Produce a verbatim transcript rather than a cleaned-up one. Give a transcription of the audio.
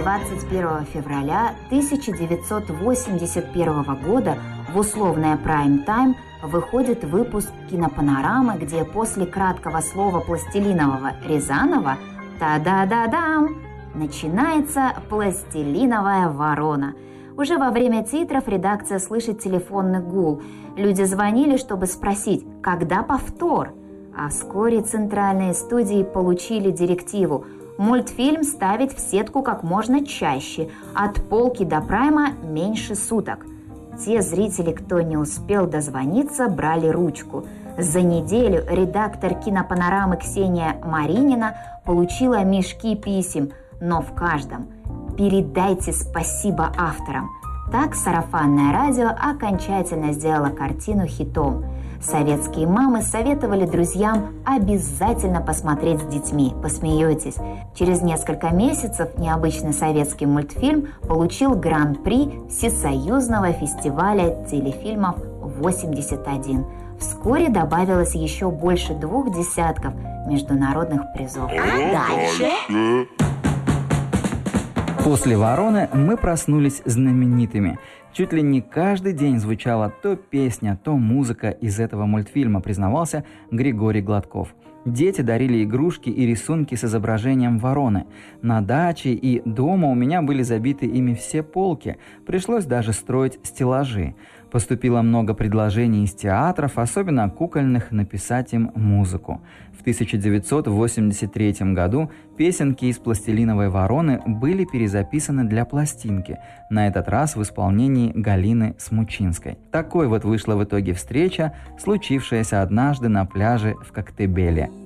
двадцать первого февраля тысяча девятьсот восемьдесят первого года в условное прайм-тайм выходит выпуск кинопанорамы, где после краткого слова пластилинового Рязанова «Та-да-да-дам» начинается «Пластилиновая ворона». Уже во время титров редакция слышит телефонный гул. Люди звонили, чтобы спросить, когда повтор. А вскоре центральные студии получили директиву мультфильм ставить в сетку как можно чаще, от полки до прайма меньше суток. Те зрители, кто не успел дозвониться, брали ручку. За неделю редактор кинопанорамы Ксения Маринина получила мешки писем, но в каждом «Передайте спасибо авторам». Так сарафанное радио окончательно сделало картину хитом. Советские мамы советовали друзьям обязательно посмотреть с детьми. Посмеетесь. Через несколько месяцев необычный советский мультфильм получил гран-при Всесоюзного фестиваля телефильмов восемьдесят один. Вскоре добавилось еще больше двух десятков международных призов. А дальше? После «Вороны» мы проснулись знаменитыми. Чуть ли не каждый день звучала то песня, то музыка из этого мультфильма, признавался Григорий Гладков. Дети дарили игрушки и рисунки с изображением вороны. На даче и дома у меня были забиты ими все полки. Пришлось даже строить стеллажи. Поступило много предложений из театров, особенно кукольных, написать им музыку. В тысяча девятьсот восемьдесят третьем году песенки из «Пластилиновой вороны» были перезаписаны для пластинки, на этот раз в исполнении Галины Смучинской. Такой вот вышла в итоге встреча, случившаяся однажды на пляже в Коктебеле.